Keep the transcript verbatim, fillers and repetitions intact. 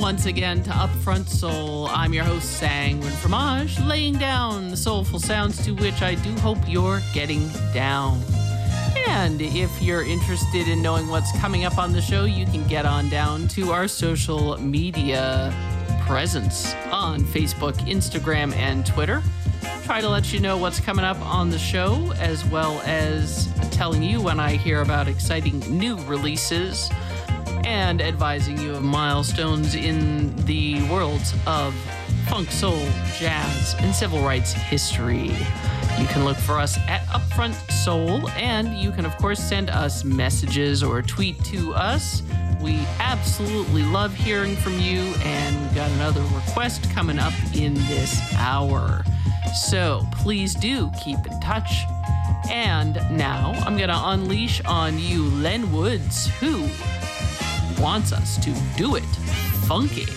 once again to Upfront Soul. I'm your host, Sanguine Fromage, laying down the soulful sounds to which I do hope you're getting down. And if you're interested in knowing what's coming up on the show, you can get on down to our social media presence on Facebook, Instagram, and Twitter. Try to let you know what's coming up on the show, as well as telling you when I hear about exciting new releases and advising you of milestones in the worlds of funk, soul, jazz, and civil rights history. You can look for us at Upfront Soul, and you can, of course, send us messages or tweet to us. We absolutely love hearing from you, and we've got another request coming up in this hour. So please do keep in touch. And now I'm going to unleash on you Len Woods, who wants us to do it funky.